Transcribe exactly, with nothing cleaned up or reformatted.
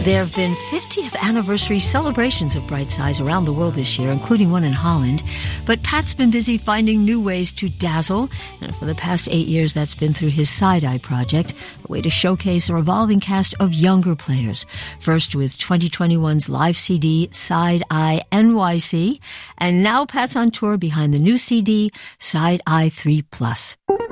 There have been fiftieth anniversary celebrations of Bright Size around the world this year, including one in Holland. But Pat's been busy finding new ways to dazzle. And for the past eight years, that's been through his Side Eye project, a way to showcase a revolving cast of younger players. First with twenty twenty-one's live C D, Side Eye N Y C. And now Pat's on tour behind the new C D, Side Eye three plus.